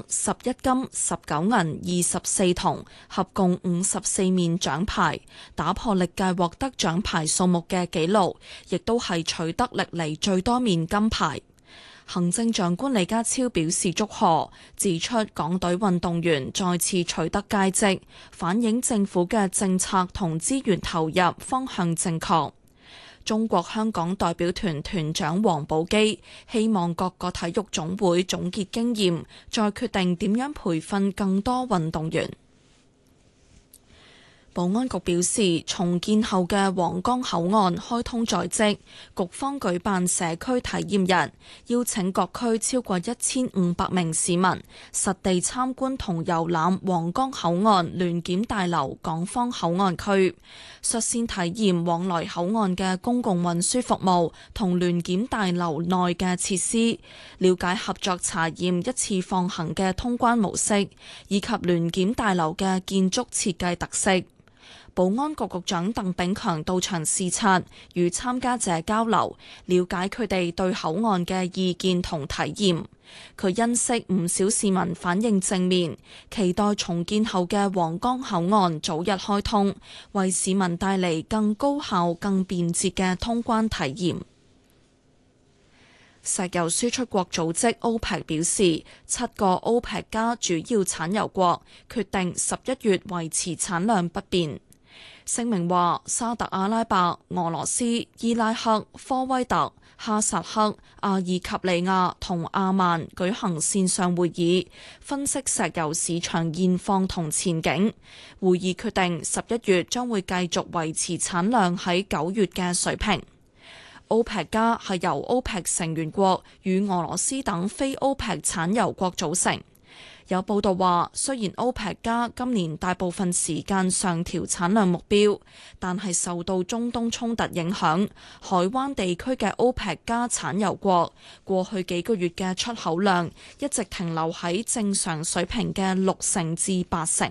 11金、19銀、24銅，合共54面獎牌，打破歷屆獲得獎牌數目嘅紀錄，亦都係取得歷嚟最多面金牌。行政長官李家超表示祝賀，指出港隊運動員再次取得佳績，反映政府嘅政策同資源投入方向正確。中國香港代表團團長王寶基希望各個體育總會總結經驗，再決定點樣培訓更多運動員。保安局表示，重建後嘅皇崗口岸開通在即，局方舉辦社區體驗日，邀請各區超過1500名市民實地參觀同遊覽皇崗口岸聯檢大樓港方口岸區，率先體驗往來口岸嘅公共運輸服務同聯檢大樓內嘅設施，了解合作查驗一次放行嘅通關模式，以及聯檢大樓嘅建築設計特色。保安局局長鄧炳強到場視察，與參加者交流，了解佢哋對口岸嘅意見同體驗。佢欣悉唔少市民反應正面，期待重建後嘅皇崗口岸早日開通，為市民帶嚟更高效、更便捷嘅通關體驗。石油輸出國組織 OPEC 表示，7個 OPEC 加主要產油國決定11月維持產量不變。聲明話，沙特阿拉伯、俄羅斯、伊拉克、科威特、哈薩克、阿爾及利亞同阿曼舉行線上會議，分析石油市場現況同前景。會議決定11月將會繼續維持產量喺9月嘅水平。OPEC 加係由 OPEC 成員國與俄羅斯等非 OPEC 產油國組成。有報道話，雖然 OPEC 加今年大部分時間上調產量目標，但係受到中東衝突影響，海灣地區嘅 OPEC 加產油國過去幾個月嘅出口量一直停留喺正常水平嘅60%至80%。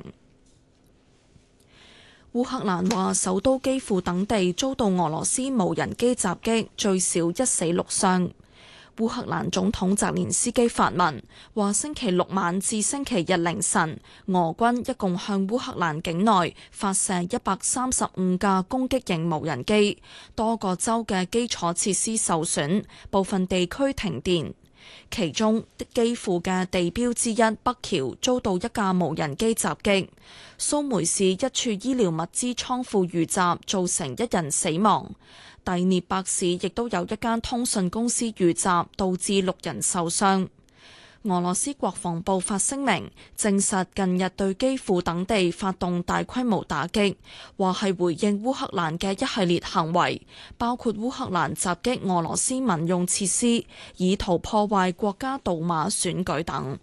烏克蘭話，首都基輔等地遭到俄羅斯無人機襲擊，最少1死6傷。烏克蘭總統澤連斯基發文話，星期六晚至星期日凌晨，俄軍一共向烏克蘭境內發射135架攻擊型無人機，多個州嘅基礎設施受損，部分地區停電。其中基輔嘅地標之一北橋遭到一架無人機襲擊，蘇梅市一處醫療物資倉庫遇襲，造成1人死亡。第聶伯市亦都有一間通訊公司遇襲，導致6人受傷。俄羅斯國防部發聲明證實近日對基輔等地發動大規模打擊，話係回應烏克蘭嘅一系列行為，包括烏克蘭襲擊俄羅斯民用設施，以圖破壞國家杜馬選舉等。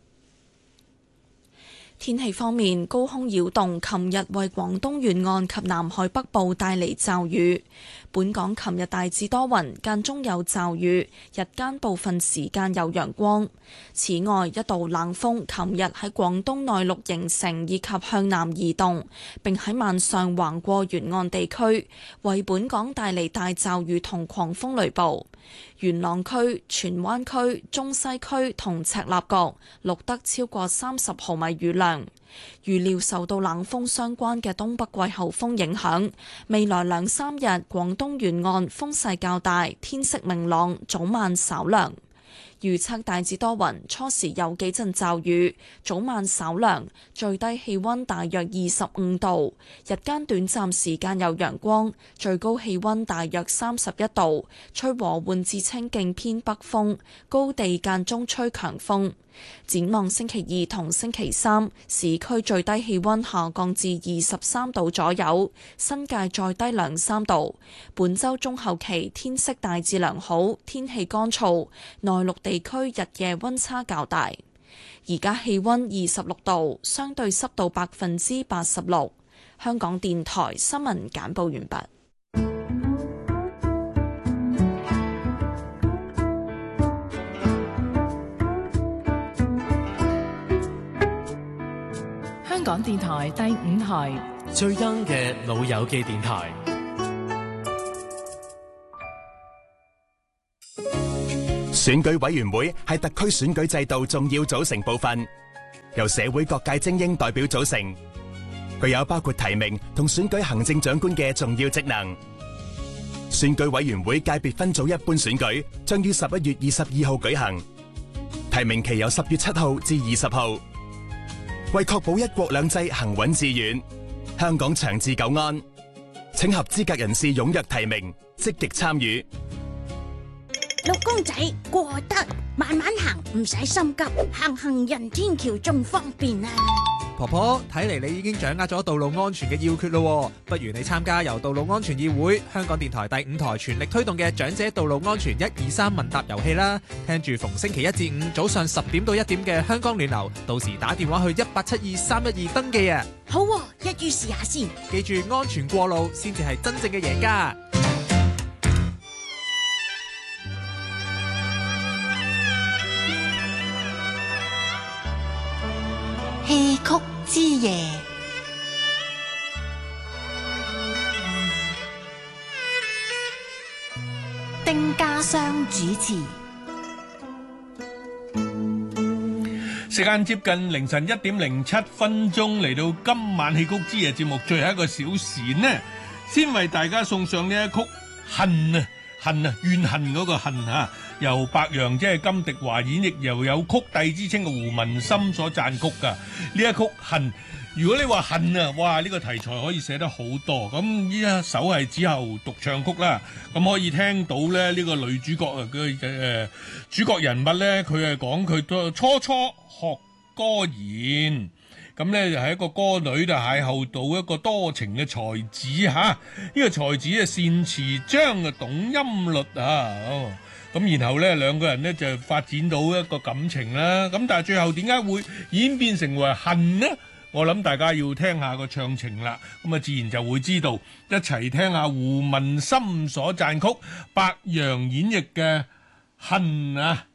天氣方面，高空擾動琴日為廣東沿岸及南海北部帶嚟驟雨。本港琴日大致多雲，間中有驟雨，日間部分時間有陽光。此外，一道冷鋒琴日喺廣東內陸形成以及向南移動，並喺晚上橫過沿岸地區，為本港帶嚟大驟雨同狂風雷暴。元朗區、荃灣區、中西區同赤鱲角錄得超過30毫米雨量。預料受到冷鋒相關嘅東北季候風影響，未來2-3日廣東沿岸風勢較大，天色明朗，早晚稍涼。預測大致多雲，初時有幾陣驟雨，早晚稍涼，最低氣溫大約25度，日間短暫時間有陽光，最高氣溫大約31度，吹和緩至清勁偏北風，高地間中吹強風。展望星期二同星期三，市區最低氣溫下降至23度左右，新界再低2-3度。本週中後期天色大致良好，天氣乾燥，內陸地區日夜溫差較大。而家氣溫26度，相對濕度86%。香港電台新聞簡報完畢。 香港電台第5台最 young 嘅老友記電台。 選舉委員會係特區選舉制度重要組成部分， 由社會各界精英代表組成，具有包括提名同選舉行政長官嘅重要職能。選舉委員會界別分組一般選舉將於11月22號舉行，提名期由10月7號至20號。為確保一國兩制行穩致遠，香港長治久安，請合資格人士踴躍提名，積極參與。 老公仔過得慢慢行，唔使心急，行人天橋仲方便啊！ 婆婆，睇嚟你已經掌握咗道路安全嘅要訣咯，不如你參加由道路安全議會、香港電台第5台全力推動嘅長者道路安全123問答遊戲啦！聽住逢星期1至5早上10點到1點嘅香港暖流，到時打電話去1872312登記啊！ 好啊，一於試下先。 記住安全過路先至係真正嘅贏家。 戲曲之夜，丁家湘主持。 時間接近凌晨1點07分鐘，嚟到今晚戲曲之夜節目最後一個小時呢，先為大家送上呢一曲恨啊怨恨嗰個恨啊，由白楊即係金迪華演繹，又有曲帝之稱嘅胡文森所撰曲噶呢一曲恨。如果你話恨啊，哇呢個題材可以寫得好多。咁呢一首係之後獨唱曲啦，咁可以聽到咧呢個女主角啊嘅主角人物咧，佢係講佢都初學歌言。咁咧就係一個歌女，就邂逅到一個多情嘅才子嚇。呢個才子啊善詞章啊，懂音律啊。咁然後咧兩個人咧就發展到一個感情啦。咁但係最後點解會演變成為恨呢？我諗大家要聽下個唱情啦。咁啊自然就會知道。一齊聽下胡文森所撰曲，白楊演繹嘅恨啊。